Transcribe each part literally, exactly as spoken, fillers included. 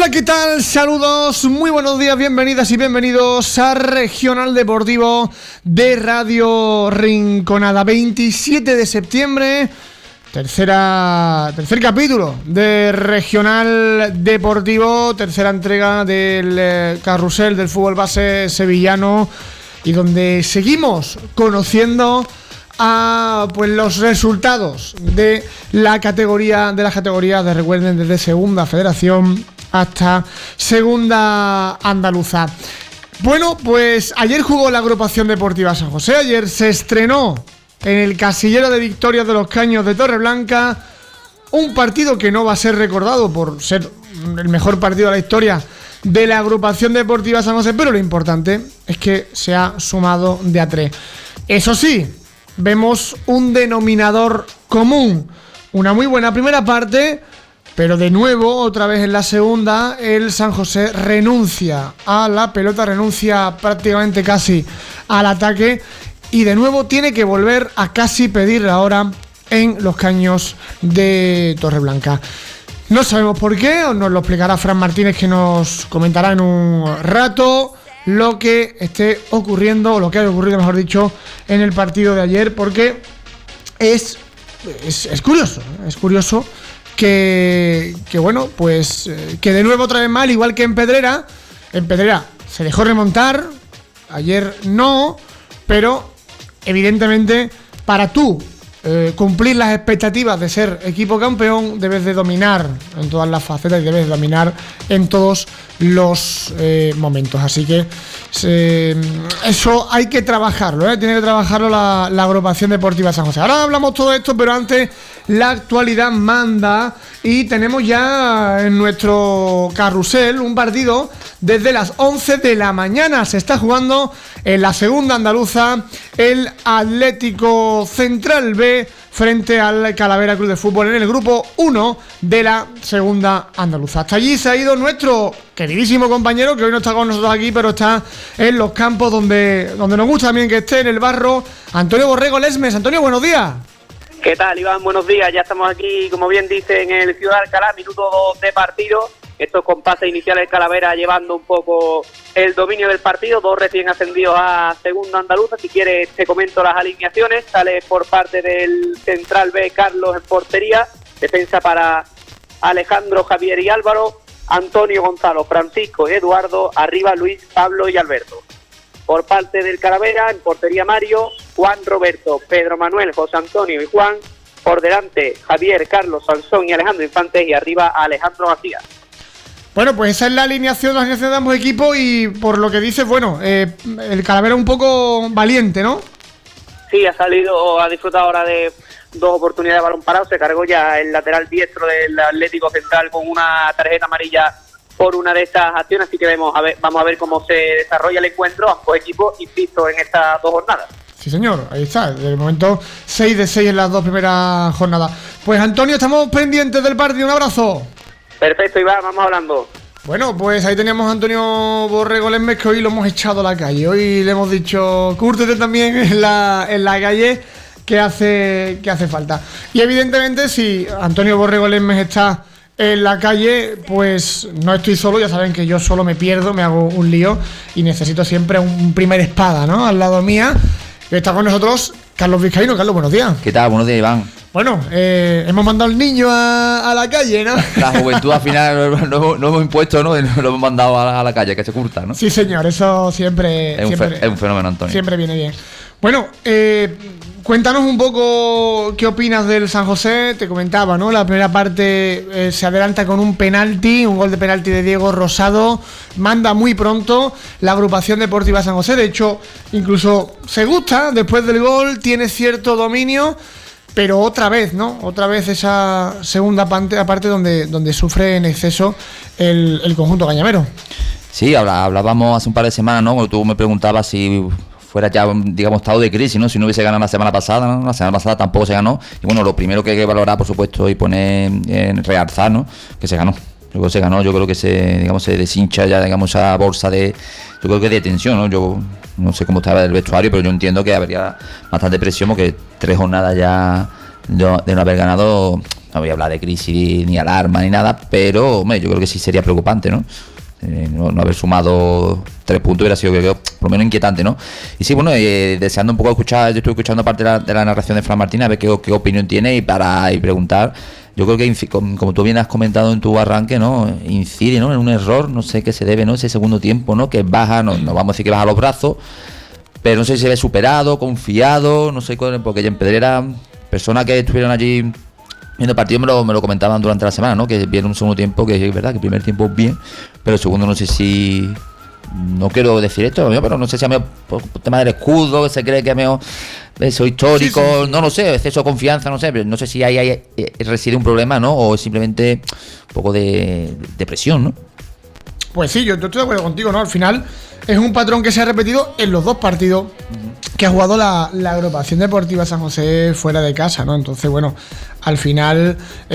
Hola, ¿qué tal? Saludos, muy buenos días, bienvenidas y bienvenidos a Regional Deportivo de Radio Rinconada. veintisiete de septiembre, tercera, tercer capítulo de Regional Deportivo, tercera entrega del eh, carrusel del fútbol base sevillano, y donde seguimos conociendo a pues los resultados de la categoría de las categorías de, recuerden, desde Segunda Federación hasta Segunda Andaluza. Bueno, pues ayer jugó la agrupación deportiva San José. Ayer se estrenó en el casillero de victorias de los Caños de Torreblanca un partido que no va a ser recordado por ser el mejor partido de la historia de la agrupación deportiva San José, pero lo importante es que se ha sumado de a tres. Eso sí, vemos un denominador común, una muy buena primera parte, pero de nuevo, otra vez en la segunda, el San José renuncia a la pelota, renuncia prácticamente casi al ataque, y de nuevo tiene que volver a casi pedir la hora en los Caños de Torreblanca. No sabemos por qué, nos lo explicará Fran Martínez, que nos comentará en un rato lo que esté ocurriendo, o lo que haya ocurrido, mejor dicho, en el partido de ayer, porque es, es, es curioso, es curioso que, que bueno, pues que de nuevo otra vez mal, igual que en Pedrera. En Pedrera se dejó remontar, ayer no, pero evidentemente para tú eh, cumplir las expectativas de ser equipo campeón, debes de dominar en todas las facetas y debes de dominar en todos los eh, momentos. Así que eh, eso hay que trabajarlo, ¿eh? Tiene que trabajarlo la, la agrupación deportiva San José. Ahora hablamos todo esto, pero antes la actualidad manda, y tenemos ya en nuestro carrusel un partido desde las once de la mañana. Se está jugando en la Segunda Andaluza el Atlético Central B frente al Calavera Club de Fútbol en el grupo uno de la Segunda Andaluza. Hasta allí se ha ido nuestro queridísimo compañero, que hoy no está con nosotros aquí, pero está en los campos donde, donde nos gusta también que esté, en el barro, Antonio Borrego Lesmes. Antonio, buenos días. ¿Qué tal, Iván? Buenos días. Ya estamos aquí, como bien dice, en el Ciudad de Alcalá, minuto dos de partido. Estos compases iniciales Calavera llevando un poco el dominio del partido, dos recién ascendidos a Segunda Andaluza. Si quieres te comento las alineaciones. Sale por parte del Central B Carlos en portería, defensa para Alejandro, Javier y Álvaro, Antonio, Gonzalo, Francisco y Eduardo, arriba Luis, Pablo y Alberto. Por parte del Calavera, en portería Mario, Juan, Roberto, Pedro Manuel, José Antonio y Juan. Por delante Javier, Carlos, Sansón y Alejandro Infantes, y arriba Alejandro García. Bueno, pues esa es la alineación, la alineación de ambos equipos, y por lo que dices, bueno, eh, el Calavera un poco valiente, ¿no? Sí, ha salido, ha disfrutado ahora de dos oportunidades de balón parado. Se cargó ya el lateral diestro del Atlético Central con una tarjeta amarilla por una de estas acciones, así que vemos a ver, vamos a ver cómo se desarrolla el encuentro. Ambos equipos, insisto, en estas dos jornadas. Sí, señor, ahí está, de momento seis de seis en las dos primeras jornadas. Pues Antonio, estamos pendientes del partido, un abrazo. Perfecto, Iván, vamos hablando. Bueno, pues ahí teníamos a Antonio Borrego Lesmes, que hoy lo hemos echado a la calle. Hoy le hemos dicho, cúrtete también en la, en la calle, que hace, que hace falta. Y evidentemente, si Antonio Borrego Lesmes está en la calle, pues no estoy solo. Ya saben que yo solo me pierdo, me hago un lío, y necesito siempre un primer espada, ¿no? Al lado mía. Y está con nosotros Carlos Vizcaíno. Carlos, buenos días. ¿Qué tal? Buenos días, Iván. Bueno, eh, hemos mandado al niño a, a la calle, ¿no? La juventud al final no, no, no hemos impuesto, ¿no? Lo hemos mandado a la, a la calle, que se curta, ¿no? Sí, señor, eso siempre... Es un, siempre, fe, es un fenómeno, Antonio. Siempre viene bien. Bueno, eh, cuéntanos un poco qué opinas del San José. Te comentaba, ¿no? La primera parte eh, se adelanta con un penalti, un gol de penalti de Diego Rosado. Manda muy pronto la agrupación deportiva San José. De hecho, incluso se gusta después del gol, tiene cierto dominio. Pero otra vez, ¿no? Otra vez esa segunda parte, aparte donde, donde sufre en exceso el, el conjunto cañamero. Sí, hablábamos hace un par de semanas, ¿no? Cuando tú me preguntabas si fuera ya, digamos, estado de crisis, ¿no? Si no hubiese ganado la semana pasada, ¿no? La semana pasada tampoco se ganó. Y bueno, lo primero que hay que valorar, por supuesto, y poner en realzar, ¿no? Que se ganó. Yo creo que se ganó, yo creo que se, digamos, se deshincha ya, digamos, esa bolsa de, yo creo que de tensión, ¿no? Yo no sé cómo estaba el vestuario, pero yo entiendo que habría bastante presión, porque tres jornadas ya de no haber ganado, no voy a hablar de crisis ni alarma ni nada, pero hombre, yo creo que sí sería preocupante, ¿no? Eh, no, no haber sumado tres puntos hubiera sido, creo, por lo menos inquietante, ¿no? Y sí, bueno, eh, deseando un poco escuchar, yo estoy escuchando parte de la, de la narración de Fran Martínez, a ver qué, qué opinión tiene y para y preguntar. Yo creo que, como tú bien has comentado en tu arranque, ¿no? Incide, ¿no? En un error, no sé qué se debe, ¿no? Ese segundo tiempo, ¿no? Que baja, no, no vamos a decir que baja los brazos, pero no sé si se ve superado, confiado, no sé, porque en Pedrera, personas que estuvieron allí viendo el partido me lo, me lo comentaban durante la semana, ¿no? Que vieron un segundo tiempo, que es verdad que el primer tiempo bien, pero el segundo no sé si... No quiero decir esto, pero no sé si a mí por tema del escudo, que se cree que es eso histórico, sí, sí. No lo sé, exceso de confianza, no sé, pero no sé si ahí, ahí reside un problema, ¿no? O simplemente un poco de, de presión, ¿no? Pues sí, yo, yo estoy de acuerdo contigo, ¿no? Al final es un patrón que se ha repetido en los dos partidos que ha jugado la, la agrupación deportiva San José fuera de casa, ¿no? Entonces, bueno, al final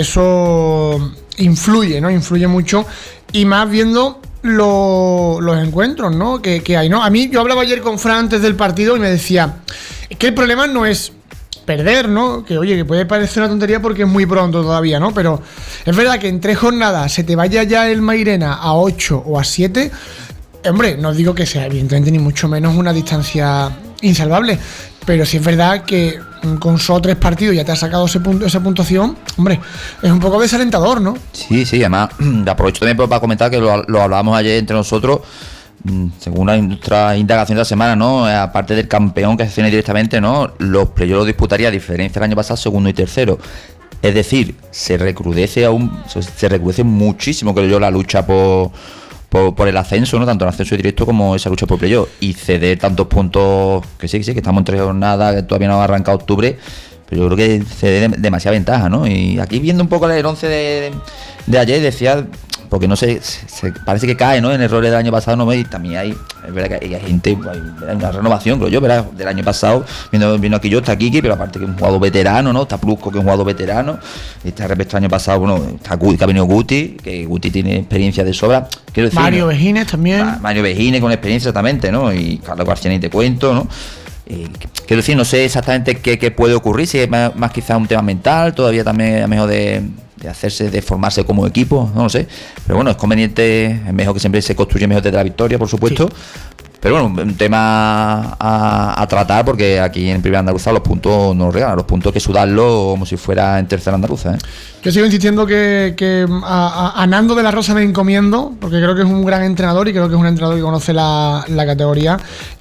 eso influye, ¿no? Influye mucho y más viendo Lo, los encuentros, ¿no? Que, que hay, ¿no? A mí, yo hablaba ayer con Fran antes del partido y me decía que el problema no es perder, ¿no? Que oye, que puede parecer una tontería porque es muy pronto todavía, ¿no? Pero es verdad que en tres jornadas se te vaya ya el Mairena a ocho o a siete. Hombre, no digo que sea evidentemente ni mucho menos una distancia insalvable, pero sí es verdad que con solo tres partidos ya te has sacado ese punto, esa puntuación. Hombre, es un poco desalentador, ¿no? Sí, sí, además aprovecho también para comentar que lo, lo hablábamos ayer entre nosotros, según nuestra indagación de la semana, ¿no? Aparte del campeón que se tiene directamente, ¿no? Los playoffs los disputaría a diferencia del año pasado, segundo y tercero. Es decir, se recrudece aún, se recrudece muchísimo, creo yo, la lucha por Por, por el ascenso, ¿no? Tanto el ascenso directo como esa lucha por playoff. Y ceder tantos puntos, que sí, que sí, que estamos en tres jornadas, que todavía no ha arrancado octubre, pero yo creo que ceder demasiada ventaja, ¿no? Y aquí viendo un poco el once de, de ayer, decía, porque no sé, se, se, parece que cae, ¿no? En errores del año pasado, ¿no? Y también hay, es verdad que hay gente, hay una renovación, creo yo, ¿verdad? Del año pasado, viendo, viendo aquí yo, está Kiki, pero aparte que es un jugador veterano, ¿no? Está Plusco, que es un jugador veterano. Está respecto al año pasado, bueno, está Guti, que ha venido Guti, que Guti tiene experiencia de sobra. Quiero decir, Mario Vejines también. Mario Vejines con experiencia exactamente, ¿no? Y Carlos García ni te cuento, ¿no? Eh, quiero decir, no sé exactamente qué, qué puede ocurrir, si es más, más quizás un tema mental, todavía también a mejor de, de hacerse, de formarse como equipo, no lo sé. Pero bueno, es conveniente, es mejor que siempre se construye mejor desde la victoria, por supuesto. Sí. Pero bueno, un tema a, a tratar, porque aquí en Primera Andaluza los puntos no los regalan, los puntos hay que sudarlos como si fuera en Tercera Andaluza, ¿eh? Yo sigo insistiendo que, que a, a Nando de la Rosa me encomiendo, porque creo que es un gran entrenador y creo que es un entrenador que conoce la, la categoría.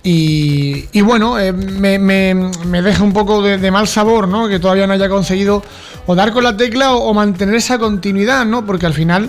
Y, y bueno, eh, me, me, me deja un poco de, de mal sabor, ¿no? Que todavía no haya conseguido o dar con la tecla o, o mantener esa continuidad, ¿no? Porque al final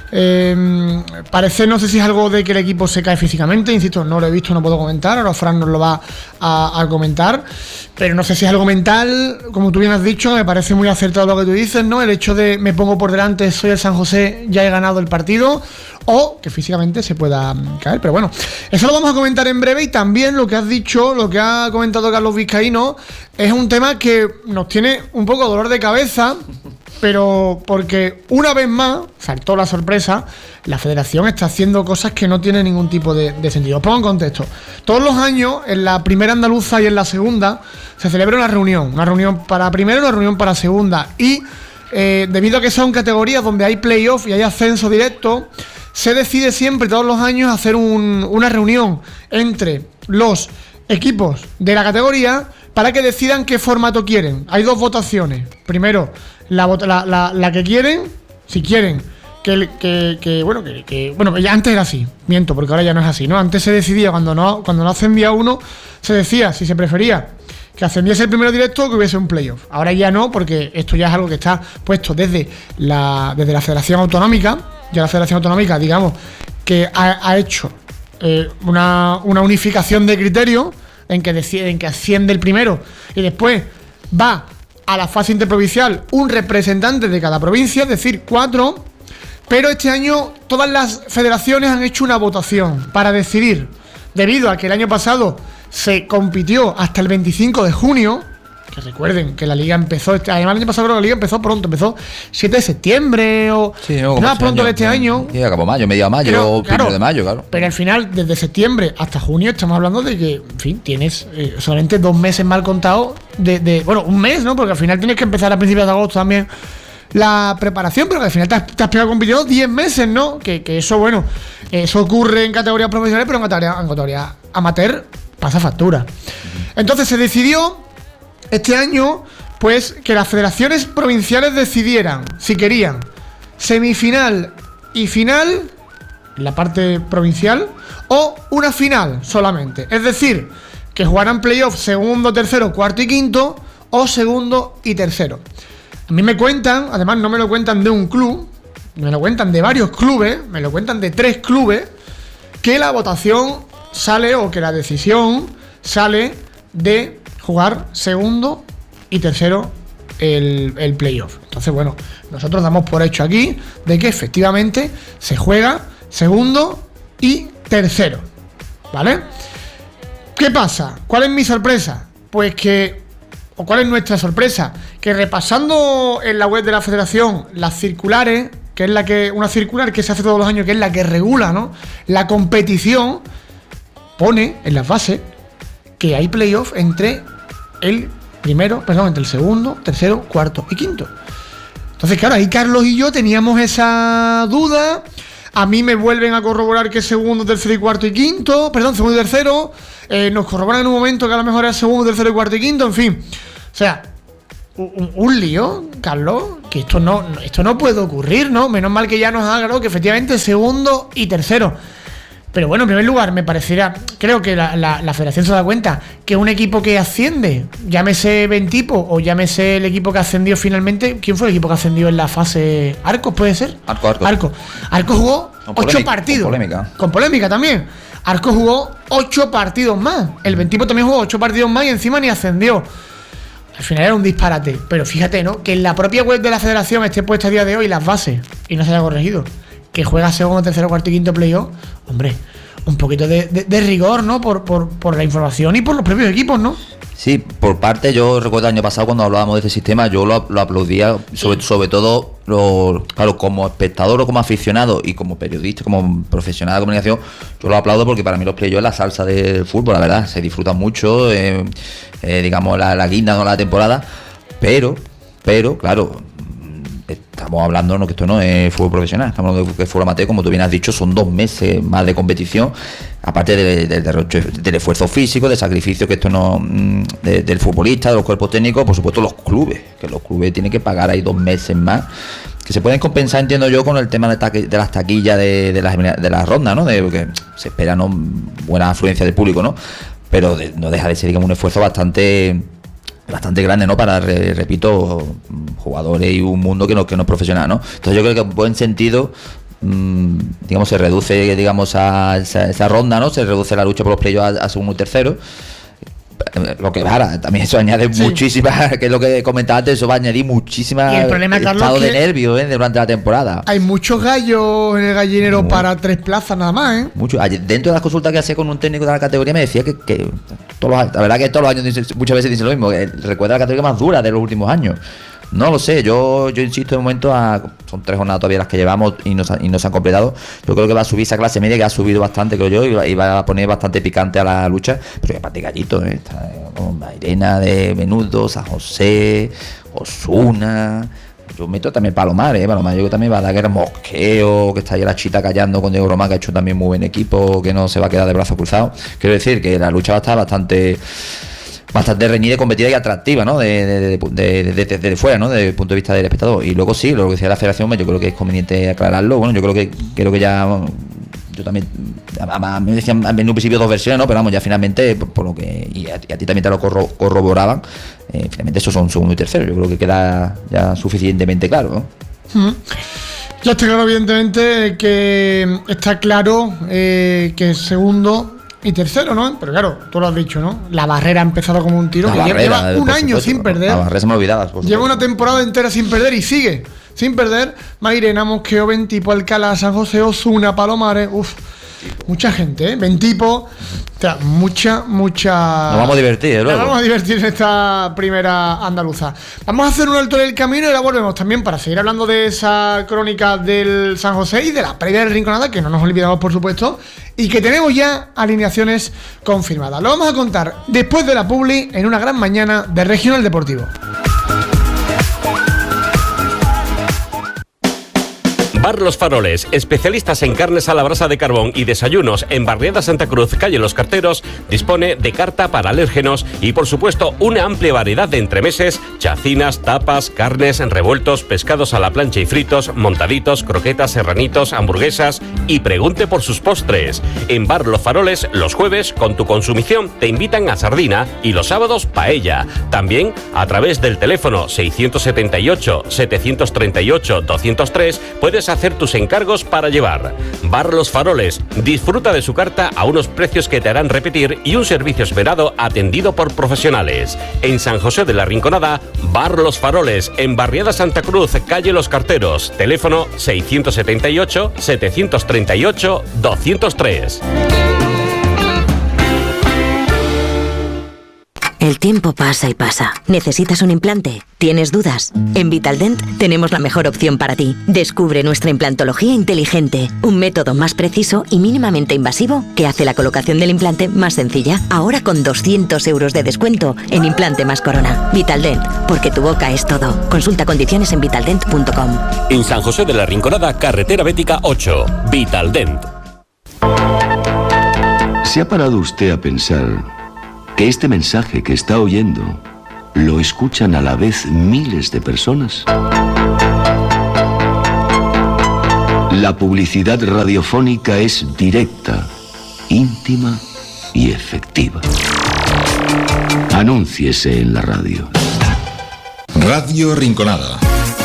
Eh, parece, no sé si es algo de que el equipo se cae físicamente, insisto, no lo he visto, no puedo comentar, ahora Fran nos lo va a, a comentar, pero no sé si es algo mental, como tú bien has dicho, me parece muy acertado lo que tú dices, ¿no? El hecho de me pongo por delante, soy el San José, ya he ganado el partido, o que físicamente se pueda caer, pero bueno, eso lo vamos a comentar en breve. Y también lo que has dicho, lo que ha comentado Carlos Vizcaíno, es un tema que nos tiene un poco dolor de cabeza, pero porque una vez más saltó la sorpresa, la federación está haciendo cosas que no tienen ningún tipo de, de sentido. Os pongo en contexto. Todos los años, en la primera andaluza y en la segunda, se celebra una reunión, una reunión para primera y una reunión para segunda, y eh, debido a que son categorías donde hay playoff y hay ascenso directo, se decide siempre todos los años hacer un, una reunión entre los equipos de la categoría para que decidan qué formato quieren. Hay dos votaciones. Primero, la, la, la, la que quieren, si quieren que, que, que bueno, que, que bueno, ya antes era así, miento, porque ahora ya no es así, ¿no? Antes se decidía, cuando no, cuando no ascendía uno, se decía si se prefería que ascendiese el primero directo o que hubiese un playoff. Ahora ya no, porque esto ya es algo que está puesto desde la, desde la Federación Autonómica. Ya la Federación Autonómica, digamos, que ha, ha hecho eh, una, una unificación de criterios en que deciden que asciende el primero y después va a la fase interprovincial un representante de cada provincia, es decir, cuatro. Pero este año todas las federaciones han hecho una votación para decidir, debido a que el año pasado se compitió hasta el veinticinco de junio, que recuerden que la liga empezó, este, además el año pasado creo que la liga empezó pronto, empezó siete de septiembre o sí, no, nada este pronto año, de este no, año. Sí, acabó mayo, medio mayo, pero, o primero claro, de mayo, claro. Pero al final, desde septiembre hasta junio, estamos hablando de que, en fin, tienes eh, solamente dos meses mal contados, de, de, bueno, un mes, ¿no? Porque al final tienes que empezar a principios de agosto también la preparación, pero que al final te has, te has pegado compitiendo diez meses, ¿no? Que, que eso, bueno, eso ocurre en categorías profesionales, pero en categoría, en categoría amateur pasa factura. Entonces se decidió este año, pues, que las federaciones provinciales decidieran si querían semifinal y final, la parte provincial, o una final solamente. Es decir, que jugaran playoff segundo, tercero, cuarto y quinto, o segundo y tercero. A mí me cuentan, además no me lo cuentan de un club, me lo cuentan de varios clubes, me lo cuentan de tres clubes, que la votación sale, o que la decisión sale de jugar segundo y tercero el, el playoff. Entonces, bueno, nosotros damos por hecho aquí de que efectivamente se juega segundo y tercero, ¿vale? ¿Qué pasa? ¿Cuál es mi sorpresa? Pues que, o cuál es nuestra sorpresa, que repasando en la web de la federación las circulares, que es la que, una circular que se hace todos los años, que es la que regula, ¿no?, la competición, pone en las bases que hay playoff entre el primero, perdón, entre el segundo, tercero, cuarto y quinto. Entonces, claro, ahí Carlos y yo teníamos esa duda. A mí me vuelven a corroborar que segundo, tercero y cuarto y quinto, perdón, segundo y tercero, eh, nos corroboran en un momento que a lo mejor era segundo, tercero y cuarto y quinto, en fin. O sea, un, un lío, Carlos, que esto no, esto no puede ocurrir, ¿no? Menos mal que ya nos ha ganado que efectivamente segundo y tercero. Pero bueno, en primer lugar, me pareciera, creo que la, la, la federación se da cuenta que un equipo que asciende, llámese Ventipo o llámese el equipo que ascendió finalmente. ¿Quién fue el equipo que ascendió en la fase Arcos, puede ser? Arco, Arco. Arco. Arco jugó Con ocho polémica, partidos. Con polémica. Con polémica también. Arco jugó ocho partidos más. El Ventipo también jugó ocho partidos más y encima ni ascendió. Al final era un disparate. Pero fíjate, ¿no?, que en la propia web de la federación esté puesta a día de hoy las bases y no se haya corregido. Que juega segundo, tercero, cuarto y quinto playoff. Hombre, un poquito de, de, de rigor, ¿no? Por, por, por la información y por los propios equipos, ¿no? Sí, por parte, yo recuerdo el año pasado cuando hablábamos de este sistema, yo lo, lo aplaudía, sobre, sobre todo, lo, claro, como espectador o como aficionado y como periodista, como profesional de comunicación, yo lo aplaudo porque para mí los playoffs es la salsa del fútbol, la verdad, se disfruta mucho, eh, eh, digamos, la, la guinda, no la temporada, pero, pero, claro, estamos hablando, no, que esto no es fútbol profesional, estamos hablando de fútbol amateur, como tú bien has dicho, son dos meses más de competición, aparte de, de, de, de, del esfuerzo físico, de sacrificio que esto no de, del futbolista, de los cuerpos técnicos, por supuesto los clubes, que los clubes tienen que pagar ahí dos meses más, que se pueden compensar, entiendo yo, con el tema de, taqui, de las taquillas de, de las de las rondas, ¿no? De, porque se espera, ¿no?, buena afluencia del público, ¿no? Pero de, no deja de ser, digamos, un esfuerzo bastante bastante grande, ¿no?, para, re, repito, jugadores y un mundo que no, que no es profesional, ¿no? Entonces yo creo que en buen sentido, mmm, digamos, se reduce, digamos, a esa, esa ronda, ¿no? Se reduce la lucha por los playoffs a, a segundo y tercero. Lo que ahora también eso añade sí. muchísimas, que es lo que comentaba antes, eso va a añadir muchísimas estado de nervios, ¿eh?, durante la temporada. Hay muchos gallos en el gallinero Muy. para tres plazas nada más, ¿eh? Mucho. Dentro de las consultas que hacía con un técnico de la categoría me decía que, que todos los, la verdad que todos los años muchas veces dicen lo mismo, que recuerda la categoría más dura de los últimos años. No lo sé, yo yo insisto de momento, a, son tres jornadas todavía las que llevamos y no, y no se han completado. Yo creo que va a subir esa clase media, que ha subido bastante, creo yo, y va, y va a poner bastante picante a la lucha. Pero aparte gallito, ¿eh? Está con Mairena de Menudo, San José, Osuna. Yo meto también Palomares, ¿eh? Palomares, yo creo que también va a dar guerra, Mosqueo, que está ahí la chita callando con Diego Román, que ha hecho también muy buen equipo, que no se va a quedar de brazos cruzados. Quiero decir que la lucha va a estar bastante bastante reñida, competida y atractiva, ¿no? De, de, de, de, de, de, de fuera, ¿no? Desde el punto de vista del espectador. Y luego sí, lo que decía la federación, yo creo que es conveniente aclararlo. Bueno, yo creo que creo que ya yo también, a, a mí me decían en un principio dos versiones, ¿no? Pero vamos, ya finalmente, por, por lo que, y a, y a ti también te lo corro, corroboraban, eh, finalmente esos son segundo y tercero. Yo creo que queda ya suficientemente claro, ¿no? Mm. Ya está claro, evidentemente, que está claro eh, que segundo y tercero, ¿no? Pero claro, tú lo has dicho, ¿no? La barrera ha empezado como un tiro. La que barrera, lleva un año supuesto, sin perder. La barrera se me olvidaba. Lleva una temporada entera sin perder y sigue sin perder. Mairena, Mosqueo, Ventipo, Alcalá, San José, Osuna, Palomares. Uf, mucha gente, ¿eh? Ventipo. O sea, mucha, mucha. Nos vamos a divertir, ¿eh? Nos vamos a divertir en esta primera andaluza. Vamos a hacer un alto en el camino y ahora volvemos también para seguir hablando de esa crónica del San José y de la previa del Rinconada, que no nos olvidamos, por supuesto, y que tenemos ya alineaciones confirmadas. Lo vamos a contar después de la publi en una gran mañana de Regional Deportivo. Bar Los Faroles, especialistas en carnes a la brasa de carbón y desayunos en Barriada Santa Cruz, calle Los Carteros, dispone de carta para alérgenos y, por supuesto, una amplia variedad de entremeses, chacinas, tapas, carnes, revueltos, pescados a la plancha y fritos, montaditos, croquetas, serranitos, hamburguesas y pregunte por sus postres. En Bar Los Faroles, los jueves, con tu consumición, te invitan a sardina y los sábados, paella. También, a través del teléfono seiscientos setenta y ocho, setecientos treinta y ocho, doscientos tres, puedes hacer tus encargos para llevar. Bar Los Faroles, disfruta de su carta a unos precios que te harán repetir y un servicio esperado atendido por profesionales. En San José de la Rinconada, Bar Los Faroles, en Barriada Santa Cruz, calle Los Carteros, teléfono seiscientos setenta y ocho, setecientos treinta y ocho, doscientos tres. El tiempo pasa y pasa. ¿Necesitas un implante? ¿Tienes dudas? En Vitaldent tenemos la mejor opción para ti. Descubre nuestra implantología inteligente, un método más preciso y mínimamente invasivo que hace la colocación del implante más sencilla. Ahora con doscientos euros de descuento en implante más corona. Vitaldent, porque tu boca es todo. Consulta condiciones en vitaldent punto com. En San José de la Rinconada, carretera Bética ocho. Vitaldent. ¿Se ha parado usted a pensar que este mensaje que está oyendo lo escuchan a la vez miles de personas? La publicidad radiofónica es directa, íntima y efectiva. Anúnciese en la radio. Radio Rinconada.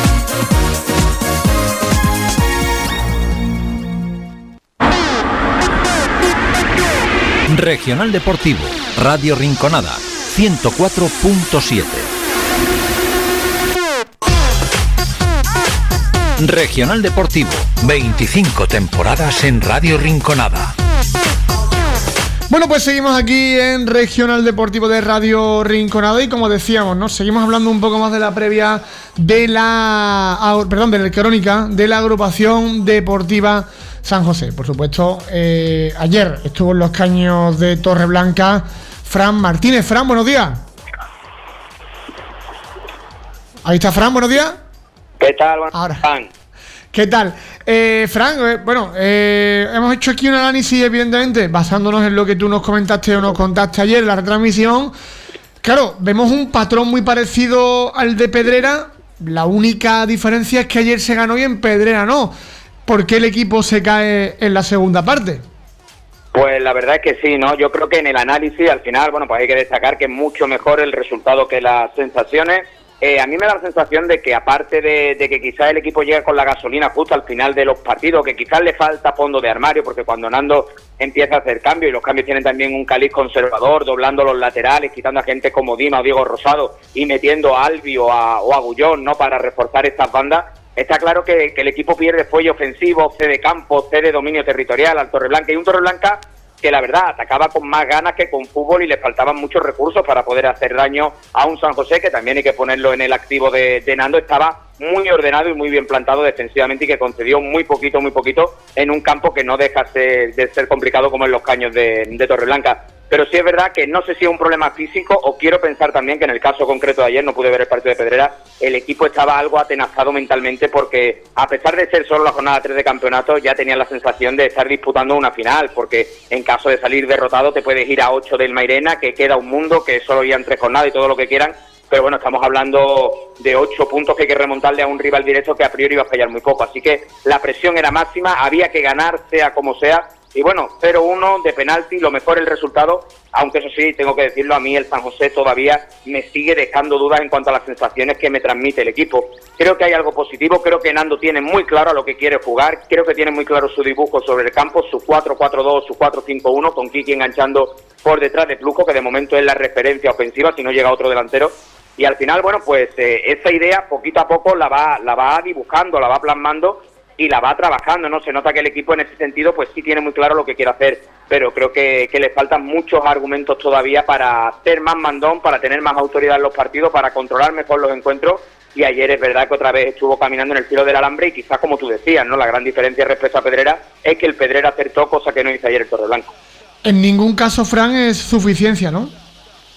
Regional Deportivo, Radio Rinconada, ciento cuatro punto siete. Regional Deportivo, veinticinco temporadas en Radio Rinconada. Bueno, pues seguimos aquí en Regional Deportivo de Radio Rinconada y como decíamos, ¿no? Seguimos hablando un poco más de la previa de la... perdón, de la crónica de la agrupación deportiva San José. Por supuesto, eh, ayer estuvo en los caños de Torreblanca Fran Martínez. Fran, buenos días. Ahí está Fran, buenos días. ¿Qué tal? Buenos Ahora. Fran. ¿Qué tal? Eh, Fran, eh, bueno, eh, hemos hecho aquí un análisis, evidentemente, basándonos en lo que tú nos comentaste o nos contaste ayer en la retransmisión. Claro, vemos un patrón muy parecido al de Pedrera. La única diferencia es que ayer se ganó y en Pedrera no. ¿Por qué el equipo se cae en la segunda parte? Pues la verdad es que sí, ¿no? Yo creo que en el análisis, al final, bueno, pues hay que destacar que es mucho mejor el resultado que las sensaciones. Eh, a mí me da la sensación de que aparte de, de que quizás el equipo llega con la gasolina justo al final de los partidos, que quizás le falta fondo de armario, porque cuando Nando empieza a hacer cambios, y los cambios tienen también un caliz conservador, doblando los laterales, quitando a gente como Dima o Diego Rosado y metiendo a Albi o a, o a Gullón, ¿no?, para reforzar estas bandas. Está claro que, que el equipo pierde fuelle ofensivo, cede campo, cede dominio territorial al Torreblanca, y un Torreblanca que la verdad atacaba con más ganas que con fútbol y le faltaban muchos recursos para poder hacer daño a un San José que también hay que ponerlo en el activo de, de Nando. Estaba muy ordenado y muy bien plantado defensivamente y que concedió muy poquito, muy poquito en un campo que no deja ser, de ser complicado como en los caños de, de Torreblanca. Pero sí es verdad que no sé si es un problema físico o quiero pensar también que en el caso concreto de ayer, no pude ver el partido de Pedrera, el equipo estaba algo atenazado mentalmente porque a pesar de ser solo la jornada tres de campeonato ya tenían la sensación de estar disputando una final, porque en caso de salir derrotado te puedes ir a ocho del Mairena, que queda un mundo, que solo iban tres jornadas y todo lo que quieran, pero bueno, estamos hablando de ocho puntos que hay que remontarle a un rival directo que a priori iba a fallar muy poco, así que la presión era máxima, había que ganar sea como sea. Y bueno, cero uno de penalti, lo mejor el resultado, aunque eso sí, tengo que decirlo, a mí el San José todavía me sigue dejando dudas en cuanto a las sensaciones que me transmite el equipo. Creo que hay algo positivo, creo que Nando tiene muy claro a lo que quiere jugar, creo que tiene muy claro su dibujo sobre el campo, su cuatro cuatro dos, su cuatro cinco uno, con Kiki enganchando por detrás de Pluco, que de momento es la referencia ofensiva, si no llega otro delantero. Y al final, bueno, pues eh, esa idea poquito a poco la va, la va dibujando, la va plasmando, y la va trabajando, ¿no? Se nota que el equipo en ese sentido pues sí tiene muy claro lo que quiere hacer, pero creo que, que le faltan muchos argumentos todavía para ser más mandón, para tener más autoridad en los partidos, para controlar mejor los encuentros, y ayer es verdad que otra vez estuvo caminando en el filo del alambre y quizás como tú decías, ¿no? La gran diferencia respecto a Pedrera es que el Pedrera acertó, cosa que no hizo ayer el Torreblanca. En ningún caso, Fran, es suficiencia, ¿no?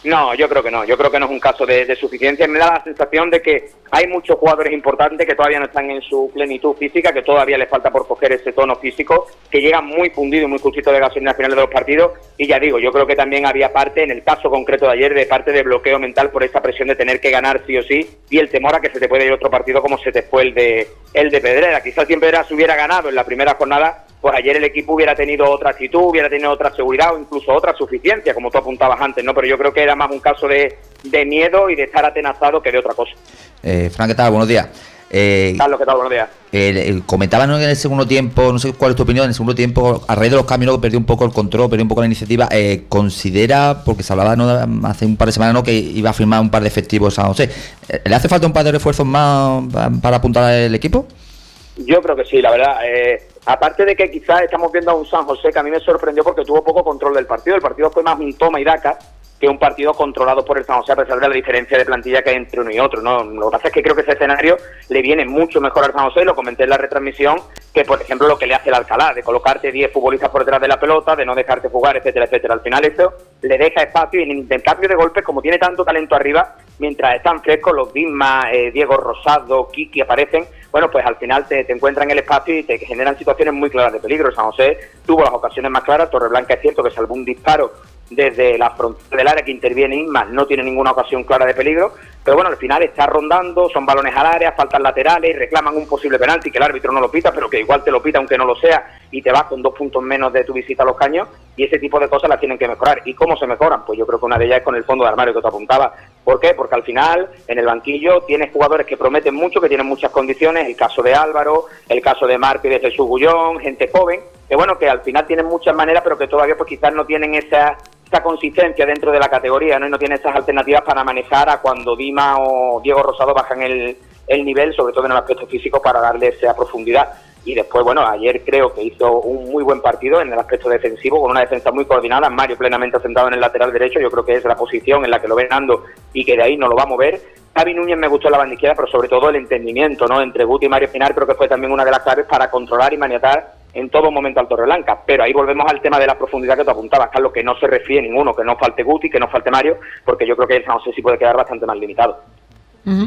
No, yo creo que no. Yo creo que no es un caso de, de suficiencia. Me da la sensación de que hay muchos jugadores importantes que todavía no están en su plenitud física, que todavía les falta por coger ese tono físico, que llegan muy fundidos, muy justitos de gasolina al final de los partidos. Y ya digo, yo creo que también había parte, en el caso concreto de ayer, de parte de bloqueo mental por esa presión de tener que ganar sí o sí, y el temor a que se te puede ir otro partido como se te fue el de el de Pedrera. Quizás si en Pedrera se hubiera ganado en la primera jornada, pues ayer el equipo hubiera tenido otra actitud, hubiera tenido otra seguridad o incluso otra suficiencia, como tú apuntabas antes, ¿no? Pero yo creo que era más un caso de, de miedo y de estar atenazado que de otra cosa. Eh, Fran, ¿qué tal? Buenos días. Eh, Carlos, ¿qué tal? Buenos días. Eh, eh, comentaban, ¿no?, en el segundo tiempo, no sé cuál es tu opinión, en el segundo tiempo, a raíz de los cambios, ¿no?, perdió un poco el control, perdió un poco la iniciativa. Eh, ¿Considera, porque se hablaba, ¿no?, hace un par de semanas, ¿no?, que iba a firmar un par de efectivos a San José? Eh, ¿Le hace falta un par de refuerzos más para apuntar al equipo? Yo creo que sí, la verdad. Eh, aparte de que quizás estamos viendo a un San José que a mí me sorprendió porque tuvo poco control del partido. El partido fue más un toma y daca que un partido controlado por el San José, a pesar de la diferencia de plantilla que hay entre uno y otro, ¿no? Lo que pasa es que creo que ese escenario le viene mucho mejor al San José, lo comenté en la retransmisión, que por ejemplo lo que le hace el Alcalá, de colocarte diez futbolistas por detrás de la pelota, de no dejarte jugar, etcétera, etcétera. Al final esto le deja espacio y en intercambio de golpes, como tiene tanto talento arriba, mientras están frescos los Bisma, eh, Diego Rosado, Kiki aparecen, bueno, pues al final te, te encuentran en el espacio y te generan situaciones muy claras de peligro. El San José tuvo las ocasiones más claras, Torreblanca es cierto que salvó un disparo desde la frontera del área que interviene Isma, no tiene ninguna ocasión clara de peligro, pero bueno, al final está rondando, son balones al área, faltas laterales, reclaman un posible penalti que el árbitro no lo pita, pero que igual te lo pita aunque no lo sea, y te vas con dos puntos menos de tu visita a los Caños, y ese tipo de cosas las tienen que mejorar. ¿Y cómo se mejoran? Pues yo creo que una de ellas es con el fondo de armario que te apuntaba. ¿Por qué? Porque al final, en el banquillo, tienes jugadores que prometen mucho, que tienen muchas condiciones, el caso de Álvaro, el caso de Marco y de Jesús Gullón, gente joven, que bueno, que al final tienen muchas maneras, pero que todavía pues quizás no tienen esa... esa consistencia dentro de la categoría, ¿no? Y no tiene esas alternativas para manejar a cuando Dima o Diego Rosado bajan el, el nivel, sobre todo en el aspecto físico, para darle esa profundidad. Y después, bueno, ayer creo que hizo un muy buen partido en el aspecto defensivo, con una defensa muy coordinada, Mario plenamente asentado en el lateral derecho, yo creo que es la posición en la que lo ven andando y que de ahí no lo va a mover. Javi Núñez me gustó en la banda izquierda, pero sobre todo el entendimiento, ¿no?, entre Guti y Mario Espinar, creo que fue también una de las claves para controlar y maniatar en todo momento al Torreblanca. Pero ahí volvemos al tema de la profundidad que te apuntabas, Carlos, que no se refíe ninguno, que no falte Guti, que no falte Mario, porque yo creo que el San José sí puede quedar bastante más limitado. Uh-huh.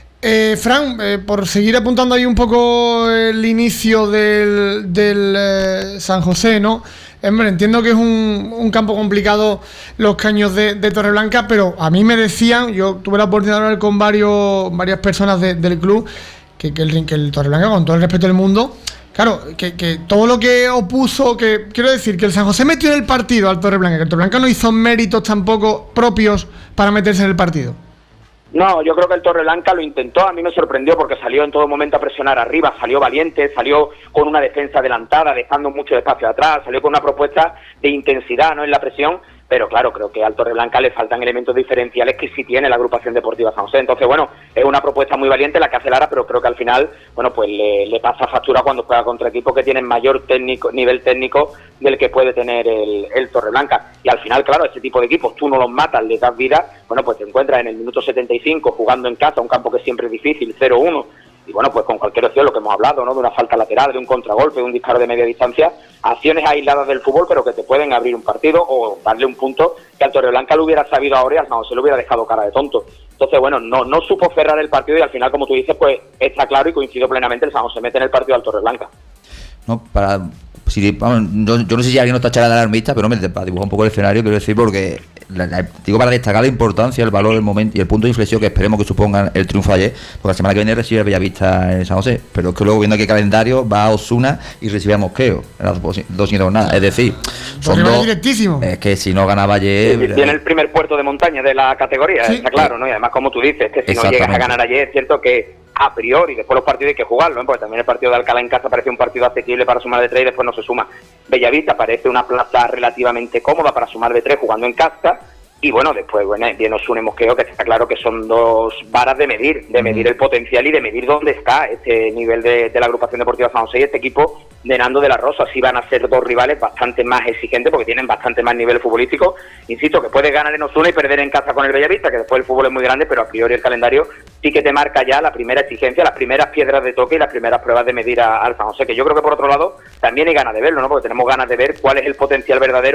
Eh, Fran, eh, por seguir apuntando ahí un poco el inicio del, del eh, San José, ¿no? Hombre, entiendo que es un, un campo complicado los Caños de, de Torreblanca, pero a mí me decían, yo tuve la oportunidad de hablar con varios, varias personas de, del club, que, que, el, que el Torreblanca, con todo el respeto del mundo, claro, que, que todo lo que opuso, que quiero decir, que el San José metió en el partido al Torreblanca, que el Torreblanca no hizo méritos tampoco propios para meterse en el partido. No, yo creo que el Torreblanca lo intentó, a mí me sorprendió porque salió en todo momento a presionar arriba, salió valiente, salió con una defensa adelantada, dejando mucho espacio atrás, salió con una propuesta de intensidad, ¿no?, en la presión, pero claro, creo que al Torreblanca le faltan elementos diferenciales que sí tiene la agrupación deportiva San José. Entonces, bueno, es una propuesta muy valiente la que hace Lara, pero creo que al final, bueno, pues le, le pasa factura cuando juega contra equipos que tienen mayor técnico, nivel técnico del que puede tener el, el Torreblanca. Y al final, claro, ese tipo de equipos tú no los matas, les das vida, bueno, pues te encuentras en el minuto setenta y cinco jugando en casa, un campo que siempre es difícil, cero uno, y bueno, pues con cualquier opción, lo que hemos hablado, ¿no?, de una falta lateral, de un contragolpe, de un disparo de media distancia, acciones aisladas del fútbol, pero que te pueden abrir un partido o darle un punto que al Torreblanca lo hubiera sabido ahora y al San José lo hubiera dejado cara de tonto. Entonces, bueno, no, no supo cerrar el partido y al final, como tú dices, pues está claro y coincido plenamente, el San José mete en el partido al Torreblanca. No, para... Si, vamos, yo, yo no sé si alguien no está echando la alarmista, pero hombre, para dibujar un poco el escenario, quiero decir, porque la, la, digo para destacar la importancia, el valor, el momento y el punto de inflexión que esperemos que supongan el triunfo ayer, porque la semana que viene recibe el Bellavista en San José, pero es que luego viendo aquí el calendario va a Osuna y recibe a Mosqueo en las dos, dos y nada, es decir, son dos, directísimo. Es que si no ganaba ayer, sí, tiene el primer puerto de montaña de la categoría, sí, está claro, ¿no? Y además, como tú dices, que si no llegas a ganar ayer, es cierto que a priori, después los partidos hay que jugarlo, ¿eh? Porque también el partido de Alcalá en casa parece un partido asequible para sumar de tres y después no se suma. Bellavista parece una plaza relativamente cómoda para sumar de tres jugando en casa. Y bueno, después bueno, bien Osuna y Mosqueo, que está claro que son dos varas de medir, de medir el potencial y de medir dónde está este nivel de, de la agrupación deportiva San José y este equipo de Nando de la Rosa. Sí van a ser dos rivales bastante más exigentes porque tienen bastante más nivel futbolístico. Insisto, que puedes ganar en Osuna y perder en casa con el Bellavista, que después el fútbol es muy grande, pero a priori el calendario sí que te marca ya la primera exigencia, las primeras piedras de toque y las primeras pruebas de medir a, al San José, que yo creo que por otro lado también hay ganas de verlo, ¿no? Porque tenemos ganas de ver cuál es el potencial verdadero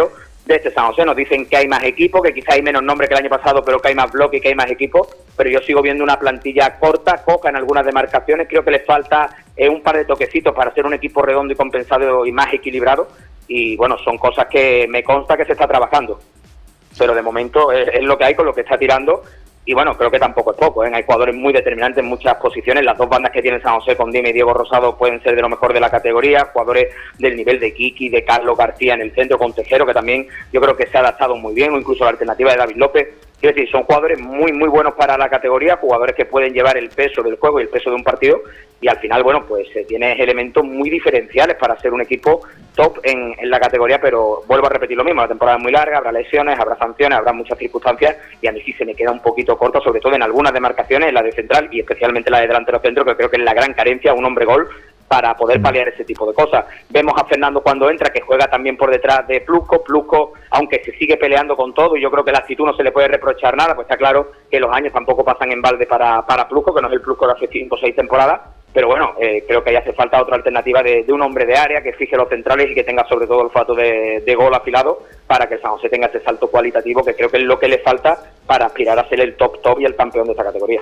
de este San José. Nos dicen que hay más equipos, que quizá hay menos nombre que el año pasado, pero que hay más bloques y que hay más equipos, pero yo sigo viendo una plantilla corta, coca en algunas demarcaciones. Creo que les falta eh, un par de toquecitos para ser un equipo redondo y compensado y más equilibrado, y bueno, son cosas que me consta que se está trabajando, pero de momento es, es lo que hay con lo que está tirando. Y bueno, creo que tampoco es poco, ¿eh? Hay jugadores muy determinantes en muchas posiciones. Las dos bandas que tiene San José, con Dime y Diego Rosado, pueden ser de lo mejor de la categoría. Jugadores del nivel de Kiki, de Carlos García en el centro, con Tejero, que también yo creo que se ha adaptado muy bien, o incluso la alternativa de David López. Quiero decir, son jugadores muy, muy buenos para la categoría, jugadores que pueden llevar el peso del juego y el peso de un partido, y al final, bueno, pues eh, tienes elementos muy diferenciales para ser un equipo top en, en la categoría, pero vuelvo a repetir lo mismo, la temporada es muy larga, habrá lesiones, habrá sanciones, habrá muchas circunstancias, y a mí sí se me queda un poquito corto, sobre todo en algunas demarcaciones, en la de central y especialmente la de delantero centro, que creo que es la gran carencia, un hombre gol, para poder paliar ese tipo de cosas. Vemos a Fernando cuando entra, que juega también por detrás de Plusco, Plusco, aunque se sigue peleando con todo, y yo creo que la actitud no se le puede reprochar nada, pues está claro que los años tampoco pasan en balde para, para Plusco, que no es el Plusco de hace cinco o seis temporadas, pero bueno, eh, creo que ahí hace falta otra alternativa de, de un hombre de área que fije los centrales y que tenga sobre todo el olfato de, de gol afilado, para que el San José tenga ese salto cualitativo, que creo que es lo que le falta para aspirar a ser el top top y el campeón de esta categoría.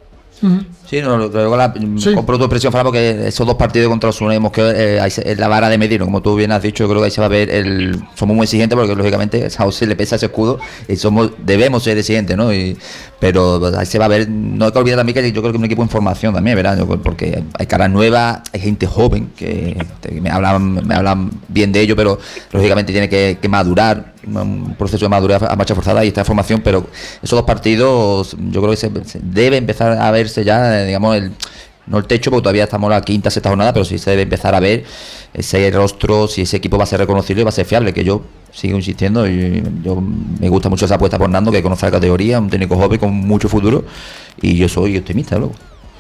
Sí, no, luego la, Sí. compro tu expresión, Fran, porque esos dos partidos contra los Osasuna, que eh, ahí se- es la vara de medir, ¿no? Como tú bien has dicho, yo creo que ahí se va a ver el... Somos muy exigentes porque lógicamente a San José le pesa ese escudo y somos debemos ser exigentes, ¿no? Y, pero ahí se va a ver, no hay que olvidar también que yo creo que es un equipo en formación también, ¿verdad? Yo- porque hay caras nuevas, hay gente joven que, que me hablan me hablan bien de ello, pero lógicamente tiene que, que madurar, un proceso de madurez a marcha forzada, y está en formación, pero esos dos partidos yo creo que se, se debe empezar a verse ya, eh, digamos, el, no el techo, porque todavía estamos en la quinta, sexta jornada, pero sí se debe empezar a ver ese rostro, si ese equipo va a ser reconocible y va a ser fiable, que yo sigo insistiendo, y yo me gusta mucho esa apuesta por Nando, que conoce la categoría, un técnico joven con mucho futuro, y yo soy optimista, luego.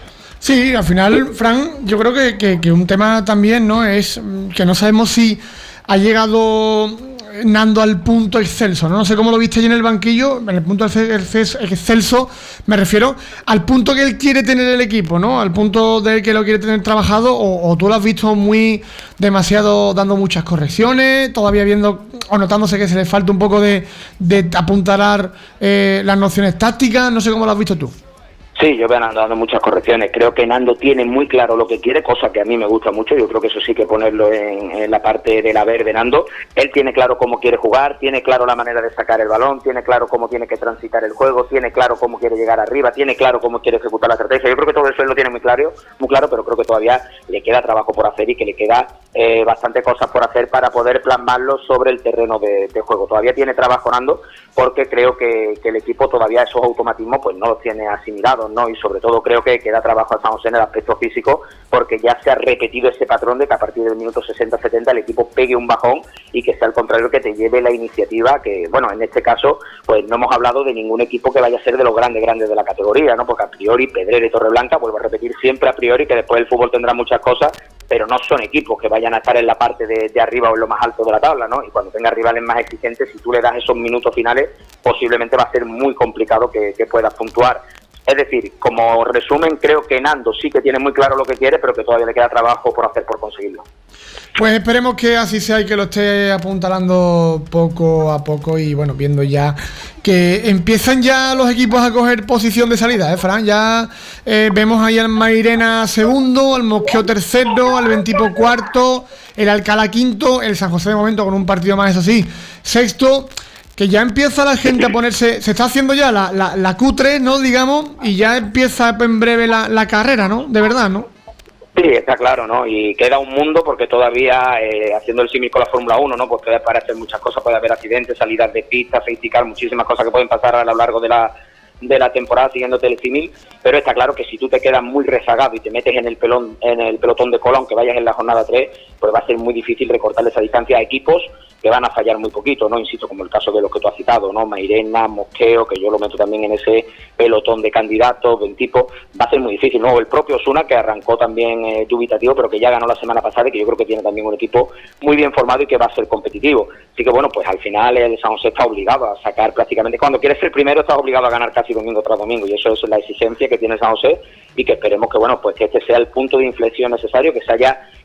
Sí, al final, Fran, yo creo que, que, que un tema también, ¿no? Es mm, que no sabemos si ha llegado Nando al punto excelso, ¿no? No sé cómo lo viste allí en el banquillo, en el punto exces- excelso, me refiero al punto que él quiere tener el equipo, ¿no? Al punto del que lo quiere tener trabajado, o, o tú lo has visto muy demasiado, dando muchas correcciones, todavía viendo o notándose que se le falta un poco de, de apuntalar eh, las nociones tácticas, no sé cómo lo has visto tú. Sí, yo veo a Nando dando muchas correcciones. Creo que Nando tiene muy claro lo que quiere, cosa que a mí me gusta mucho. Yo creo que eso sí que ponerlo en, en la parte del haber de Nando. Él tiene claro cómo quiere jugar, tiene claro la manera de sacar el balón, tiene claro cómo tiene que transitar el juego, tiene claro cómo quiere llegar arriba, tiene claro cómo quiere ejecutar la estrategia. Yo creo que todo eso él lo tiene muy claro, muy claro, pero creo que todavía le queda trabajo por hacer y que le queda eh, bastante cosas por hacer para poder plasmarlo sobre el terreno de, de juego. Todavía tiene trabajo Nando, porque creo que, que el equipo todavía esos automatismos pues no los tiene asimilados, ¿no? Y sobre todo creo que queda trabajo a San José en el aspecto físico, porque ya se ha repetido ese patrón de que a partir del minuto sesenta setenta el equipo pegue un bajón y que sea al contrario que te lleve la iniciativa, que bueno, en este caso pues no hemos hablado de ningún equipo que vaya a ser de los grandes grandes de la categoría, ¿no? Porque a priori Pedrera y Torreblanca, vuelvo a repetir siempre a priori que después el fútbol tendrá muchas cosas, pero no son equipos que vayan a estar en la parte de, de arriba o en lo más alto de la tabla, ¿no? Y cuando tenga rivales más exigentes, si tú le das esos minutos finales, posiblemente va a ser muy complicado que, que puedas puntuar. Es decir, como resumen, creo que Nando sí que tiene muy claro lo que quiere, pero que todavía le queda trabajo por hacer por conseguirlo. Pues esperemos que así sea y que lo esté apuntalando poco a poco, y bueno, viendo ya que empiezan ya los equipos a coger posición de salida, ¿eh, Fran? Ya eh, vemos ahí al Mairena segundo, al Mosqueo tercero, al Ventipo cuarto, el Alcalá quinto, el San José de momento con un partido más, eso sí, sexto. Que ya empieza la gente a ponerse, se está haciendo ya la, la, la Q tres, ¿no? Digamos, y ya empieza en breve la, la carrera, ¿no? De verdad, ¿no? Sí, está claro, ¿no? Y queda un mundo porque todavía, eh, haciendo el símil con la Fórmula uno, ¿no? Pues puede aparecer muchas cosas, puede haber accidentes, salidas de pista, safety car, muchísimas cosas que pueden pasar a lo largo de la de la temporada siguiéndote el símil, pero está claro que si tú te quedas muy rezagado y te metes en el pelón, en el pelotón de cola, aunque vayas en la jornada tres, pues va a ser muy difícil recortarle esa distancia a equipos que van a fallar muy poquito, ¿no? Insisto, como el caso de los que tú has citado, ¿no? Mairena, Mosqueo, que yo lo meto también en ese pelotón de candidatos, Ventipo, va a ser muy difícil, ¿no? El propio Osuna, que arrancó también eh, dubitativo, pero que ya ganó la semana pasada y que yo creo que tiene también un equipo muy bien formado y que va a ser competitivo. Así que bueno, pues al final el San José está obligado a sacar prácticamente, cuando quieres ser primero estás obligado a ganar casi domingo tras domingo, y eso es la exigencia que tiene San José, y que esperemos que bueno, pues que este sea el punto de inflexión necesario, que se haya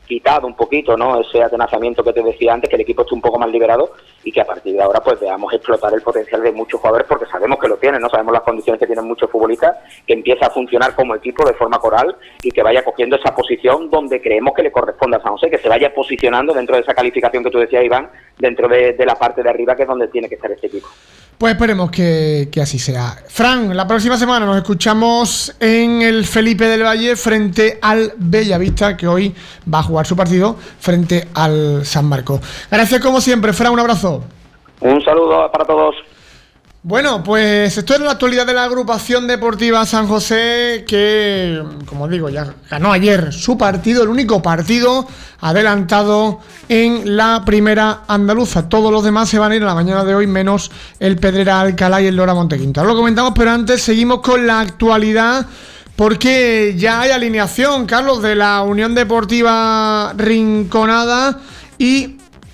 quitado un poquito, ¿no?, ese atenazamiento que te decía antes, que el equipo esté un poco más liberado y que a partir de ahora pues veamos explotar el potencial de muchos jugadores, porque sabemos que lo tienen, no sabemos las condiciones que tienen muchos futbolistas, que empieza a funcionar como equipo de forma coral y que vaya cogiendo esa posición donde creemos que le corresponde a San José, que se vaya posicionando dentro de esa calificación que tú decías, Iván, dentro de, de la parte de arriba, que es donde tiene que estar este equipo. Pues esperemos que, que así sea. Fran, la próxima semana nos escuchamos en el Felipe del Valle frente al Bellavista, que hoy va a jugar su partido frente al San Marcos. Gracias como siempre, Fran, un abrazo. Un saludo para todos. Bueno, pues esto es la actualidad de la agrupación deportiva San José, que, como digo, ya ganó ayer su partido, el único partido adelantado en la primera andaluza. Todos los demás se van a ir a la mañana de hoy, menos el Pedrera Alcalá y el Lora Montequinto. Ahora lo comentamos, pero antes seguimos con la actualidad, porque ya hay alineación, Carlos, de la Unión Deportiva Rinconada y...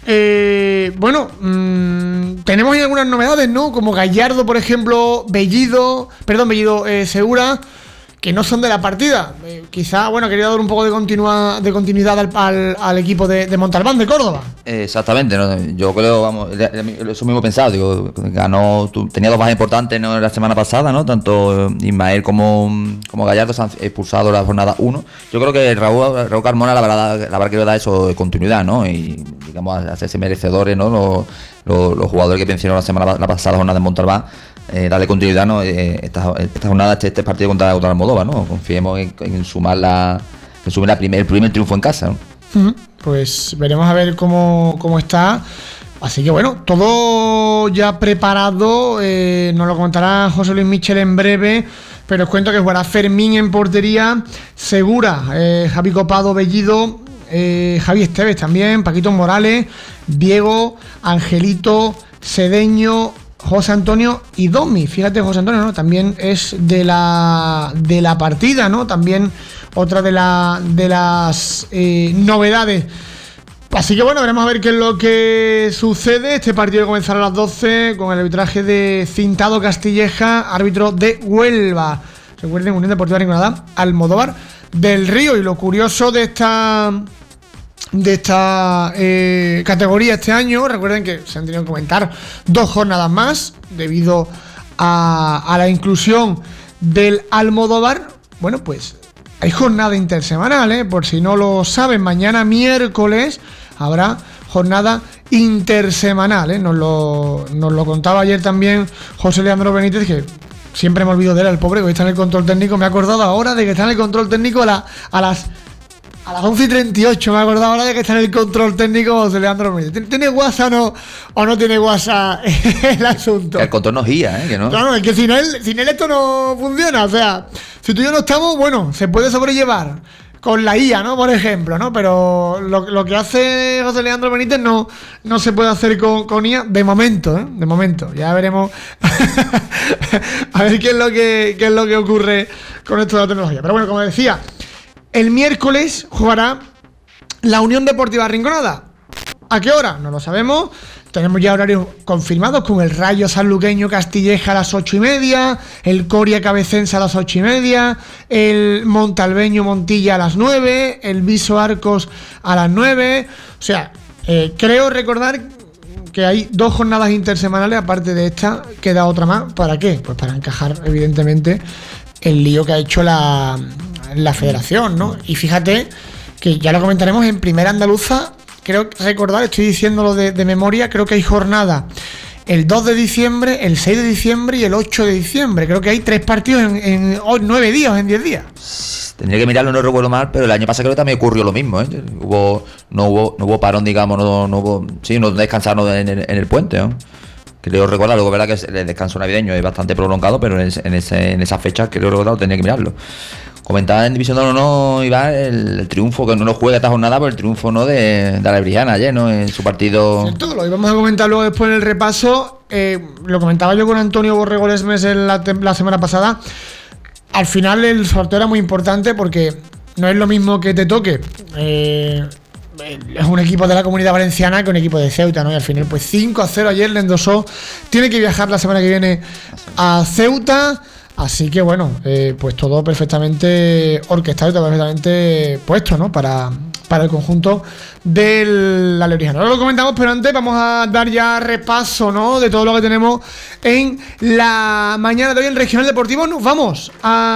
Eh, bueno, mmm, tenemos ahí algunas novedades, ¿no? Como Gallardo, por ejemplo, Bellido, perdón, Bellido eh, Segura, que no son de la partida. Eh, quizá, bueno, quería dar un poco de, continua, de continuidad al, al, al equipo de, de Montalbán, de Córdoba. Exactamente, ¿no? Yo creo, vamos, eso mismo pensado, digo, ganó, tenía dos bajas importantes, ¿no?, la semana pasada, ¿no? Tanto Ismael como, como Gallardo se han expulsado la jornada uno. Yo creo que Raúl, Raúl Carmona la verdad, la verdad que le da eso de continuidad, ¿no? Y digamos, hacerse merecedores, ¿no? Los, los, los jugadores que vencieron la semana la pasada jornada en Montalbán, eh, darle continuidad, ¿no? Eh, esta, esta jornada, este, este partido contra, contra Almodóvar, ¿no? Confiemos en, en sumar la, en sumar la primer, el primer triunfo en casa, ¿no? Pues veremos a ver cómo, cómo está. Así que bueno, todo ya preparado. eh, Nos lo contará José Luis Michel en breve. Pero os cuento que jugará Fermín en portería, Segura, eh, Javi Copado, Bellido, eh, Javi Esteves también, Paquito Morales, Diego, Angelito, Cedeño, José Antonio y Domi. Fíjate, José Antonio, ¿no?, también es de la de la partida, ¿no? También otra de, la, de las eh, novedades. Así que bueno, veremos a ver qué es lo que sucede. Este partido comenzará a las doce con el arbitraje de Cintado Castilleja, árbitro de Huelva. Recuerden, Unión Deportiva Rinconada, Almodóvar del Río. Y lo curioso de esta de esta eh, categoría este año, recuerden que se han tenido que comentar dos jornadas más debido a, a la inclusión del Almodóvar. Bueno, pues hay jornada intersemanal, ¿eh? Por si no lo saben, mañana miércoles habrá jornada intersemanal, ¿eh? Nos lo, nos lo contaba ayer también José Leandro Benítez, que siempre me olvido de él, el pobre, que está en el control técnico. Me he acordado ahora de que está en el control técnico a, la, a las a las once y treinta y ocho. Me he acordado ahora de que está en el control técnico José Leandro Benítez. ¿Tiene WhatsApp o no, o no tiene WhatsApp el asunto? El control nos guía, ¿eh? Que no. Claro, es que sin él, sin él esto no funciona. O sea, si tú y yo no estamos, bueno, se puede sobrellevar con la I A, ¿no? Por ejemplo, ¿no? Pero lo, lo que hace José Leandro Benítez no, no se puede hacer con, con I A de momento, ¿eh? De momento. Ya veremos a ver qué es lo que qué es lo que ocurre con esto de la tecnología. Pero bueno, como decía, el miércoles jugará la Unión Deportiva Rinconada. ¿A qué hora? No lo sabemos. Tenemos ya horarios confirmados con el Rayo Sanluqueño Castilleja a las ocho y media, el Coria Cabecense a las ocho y media, el Montalbeño Montilla a las nueve, el Viso Arcos a las nueve. O sea, eh, creo recordar que hay dos jornadas intersemanales, aparte de esta, queda otra más. ¿Para qué? Pues para encajar, evidentemente, el lío que ha hecho la, la federación, ¿no? Y fíjate que ya lo comentaremos en Primera Andaluza. Creo recordar, estoy diciéndolo de, de memoria, creo que hay jornada el dos de diciembre, el seis de diciembre y el ocho de diciembre. Creo que hay tres partidos en, en oh, nueve días, en diez días. Tendría que mirarlo, no recuerdo mal, pero el año pasado creo que también ocurrió lo mismo, ¿eh? Hubo, no hubo, no hubo parón, digamos, no, no hubo, sí, no descansaron en el, en el puente, ¿no? Creo recordar, luego verdad que el descanso navideño es bastante prolongado, pero en, en, ese, en esa fecha creo recordar, tenía que mirarlo. Comentaba en División de Honor, no, Iván, el, el triunfo, que no lo juega esta jornada, pero el triunfo no de, de la Lebrijana ayer, ¿no? En su partido. Cierto, lo íbamos a comentar luego después en el repaso. Eh, lo comentaba yo con Antonio Borrego Lesmes la, la semana pasada. Al final el sorteo era muy importante porque no es lo mismo que te toque. Eh, es un equipo de la Comunidad Valenciana que un equipo de Ceuta, ¿no? Y al final, pues cinco a cero ayer le endosó. Tiene que viajar la semana que viene a Ceuta. Así que bueno, eh, pues todo perfectamente orquestado y todo perfectamente puesto, ¿no? Para, para el conjunto del Alebrijes. Ahora lo comentamos, pero antes vamos a dar ya repaso, ¿no?, de todo lo que tenemos en la mañana de hoy en Regional Deportivo. Nos vamos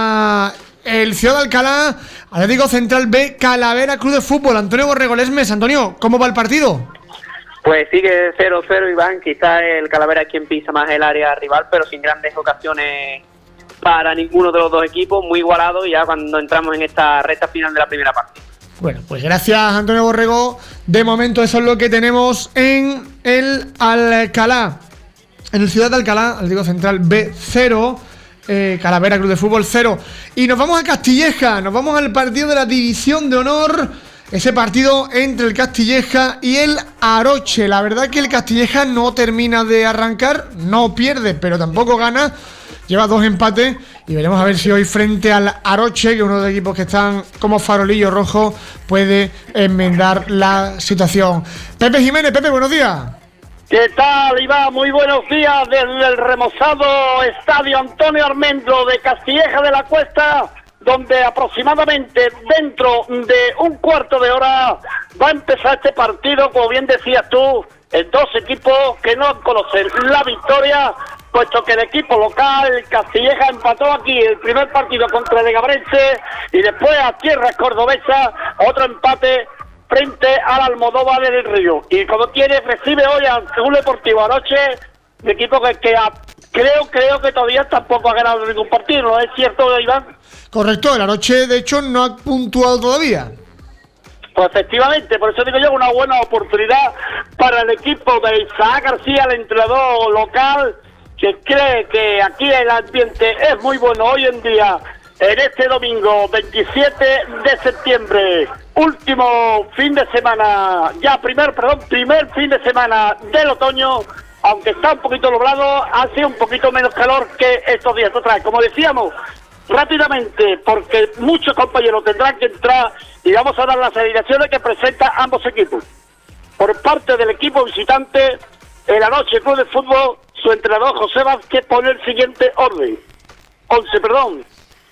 a el Ciudad de Alcalá, Atlético Central B, Calavera Club de Fútbol. Antonio Borrego Lesmes. Antonio, ¿cómo va el partido? Pues sigue cero cero, Iván. Quizás el Calavera es quien pisa más el área rival, pero sin grandes ocasiones para ninguno de los dos equipos, muy igualado ya cuando entramos en esta recta final de la primera parte. Bueno, pues gracias, Antonio Borrego. De momento eso es lo que tenemos en el Alcalá. En el Ciudad de Alcalá, Atlético Central B cero, eh, Calavera Club de Fútbol cero. Y nos vamos a Castilleja, nos vamos al partido de la División de Honor. Ese partido entre el Castilleja y el Aroche. La verdad que el Castilleja no termina de arrancar, no pierde, pero tampoco gana. Lleva dos empates y veremos a ver si hoy frente al Aroche, que es uno de los equipos que están como farolillo rojo, puede enmendar la situación. Pepe Jiménez. Pepe, buenos días. ¿Qué tal, Iván? Muy buenos días desde el remozado Estadio Antonio Armendro de Castilleja de la Cuesta, donde aproximadamente dentro de un cuarto de hora va a empezar este partido, como bien decías tú, en dos equipos que no conocen la victoria, puesto que el equipo local, el Castilleja, empató aquí el primer partido contra el Legabrense y después a tierras cordobesas otro empate frente al Almodóvar del Río. Y como tiene, recibe hoy al Club Deportivo Aroche, un equipo que, que a, creo, creo que todavía tampoco ha ganado ningún partido, ¿no es cierto, Iván? Correcto, el Aroche de hecho no ha puntuado todavía. Pues efectivamente, por eso digo yo, una buena oportunidad para el equipo de Isaac García, el entrenador local, que cree que aquí el ambiente es muy bueno hoy en día, en este domingo veintisiete de septiembre, último fin de semana, ya primer, perdón, primer fin de semana del otoño, aunque está un poquito nublado, hace un poquito menos calor que estos días atrás. Como decíamos, rápidamente, porque muchos compañeros tendrán que entrar y vamos a dar las alineaciones que presentan ambos equipos. Por parte del equipo visitante, el Aroche Club de Fútbol, su entrenador José Vázquez pone el siguiente orden. once, perdón.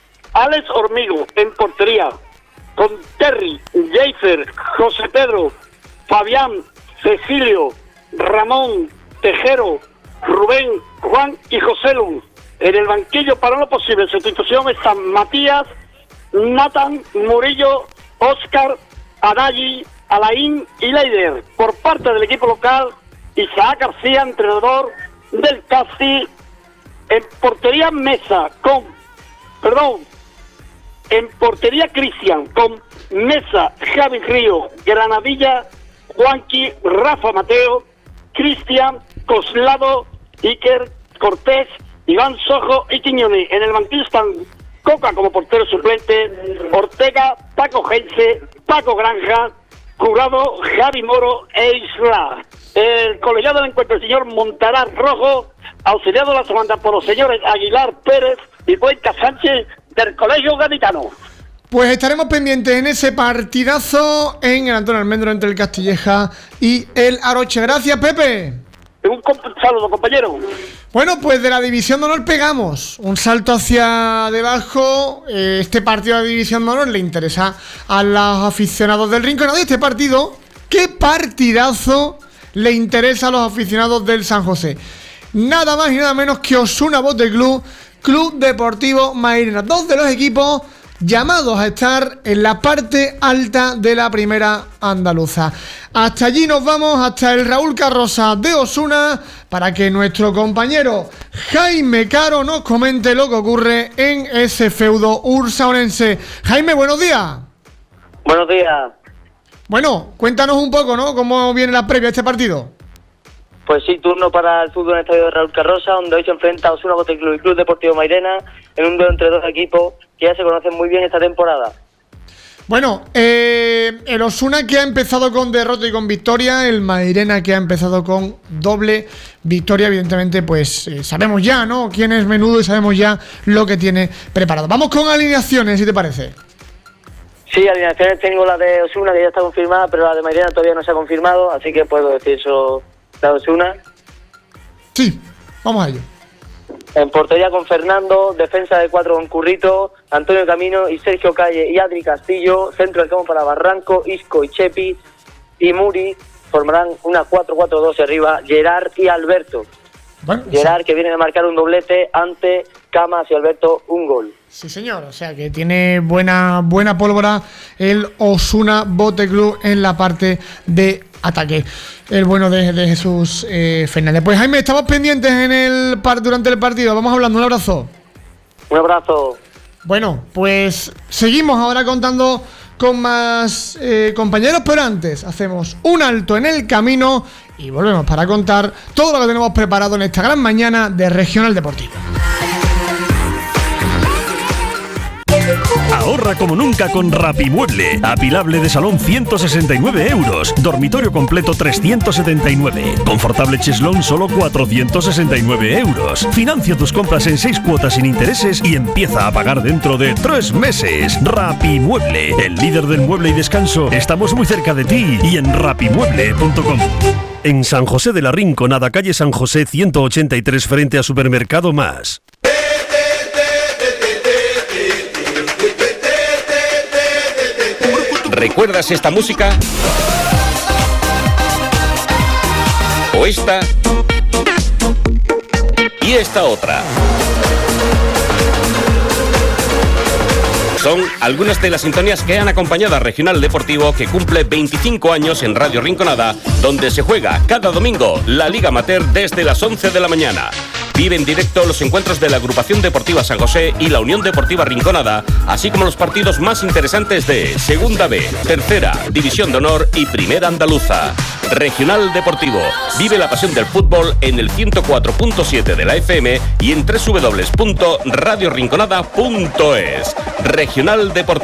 Alex Hormigo en portería, con Terry, Jeifer, José Pedro, Fabián, Cecilio, Ramón, Tejero, Rubén, Juan y José Luz. En el banquillo, para lo posible sustitución, están Matías, Nathan, Murillo, Óscar, Adayi, Alain y Leider. Por parte del equipo local, Isaac García, entrenador del Casti. En portería Mesa, con, perdón, en portería Cristian, con Mesa, Javi Río, Granadilla, Juanqui, Rafa Mateo, Cristian, Coslado, Iker, Cortés, Iván Sojo y Quiñones. En el banquillo están Coca como portero suplente, Ortega, Paco Gense, Paco Granja, Jurado, Javi Moro e Isla. El colegiado del encuentro, el señor Montaraz Rojo, auxiliado de la semana por los señores Aguilar Pérez y Cuenca Sánchez del Colegio Gaditano. Pues estaremos pendientes en ese partidazo en el Antonio Almendro entre el Castilleja y el Aroche. Gracias, Pepe. Un saludo, compañero. Bueno, pues de la División de Honor pegamos un salto hacia debajo. Este partido de la División de Honor le interesa a los aficionados del Rincón. De este partido, ¿qué partidazo le interesa a los aficionados del San José? Nada más y nada menos que Osuna Bote Club, Club Deportivo Mairena. Dos de los equipos llamados a estar en la parte alta de la primera andaluza. Hasta allí nos vamos, hasta el Raúl Carrosa de Osuna, para que nuestro compañero Jaime Caro nos comente lo que ocurre en ese feudo ursaonense. Jaime, buenos días. Buenos días. Bueno, cuéntanos un poco, ¿no?, cómo viene la previa a este partido. Pues sí, turno para el fútbol en el estadio de Raúl Carrosa, donde hoy se enfrenta Osuna Bote Club y Club Deportivo Mairena en un duelo entre dos equipos que ya se conocen muy bien esta temporada. Bueno, eh, el Osuna que ha empezado con derrota y con victoria, el Mairena que ha empezado con doble victoria, evidentemente pues eh, sabemos ya, ¿no?, quién es Menudo y sabemos ya lo que tiene preparado. Vamos con alineaciones, si te parece. Sí, alineaciones tengo la de Osuna, que ya está confirmada, pero la de Mairena todavía no se ha confirmado, así que puedo decir eso. La Osuna. Sí, vamos a ello. En portería con Fernando, defensa de cuatro con Currito, Antonio Camino y Sergio Calle y Adri Castillo, centro del campo para Barranco, Isco y Chepi y Muri, formarán una cuatro cuatro dos arriba, Gerard y Alberto. Bueno, Gerard sí. Que viene de marcar un doblete ante Camas y Alberto un gol. Sí señor, o sea que tiene buena buena pólvora el Osuna Bote Club en la parte de ataque. El bueno de, de Jesús eh, Fernández. Pues Jaime, estamos pendientes en el par durante el partido. Vamos hablando, un abrazo. Un abrazo. Bueno, pues seguimos ahora contando con más eh, compañeros, pero antes hacemos un alto en el camino y volvemos para contar todo lo que tenemos preparado en esta gran mañana de Regional Deportivo. Ahorra como nunca con Rapimueble. Apilable de salón ciento sesenta y nueve euros. Dormitorio completo trescientos setenta y nueve. Confortable cheslón solo cuatrocientos sesenta y nueve euros. Financia tus compras en seis cuotas sin intereses y empieza a pagar dentro de tres meses. Rapimueble, el líder del mueble y descanso. Estamos muy cerca de ti y en rapimueble punto com. En San José de la Rinconada, calle San José ciento ochenta y tres, frente a Supermercado Más. ¿Recuerdas esta música? ¿O esta? ¿Y esta otra? Son algunas de las sintonías que han acompañado a Regional Deportivo, que cumple veinticinco años en Radio Rinconada, donde se juega cada domingo la Liga Amateur desde las once de la mañana. Vive en directo los encuentros de la Agrupación Deportiva San José y la Unión Deportiva Rinconada, así como los partidos más interesantes de Segunda B, Tercera, División de Honor y Primera Andaluza. Regional Deportivo. Vive la pasión del fútbol en el ciento cuatro punto siete de la F M y en doble u doble u doble u punto radio rinconada punto es. Regional Deportivo.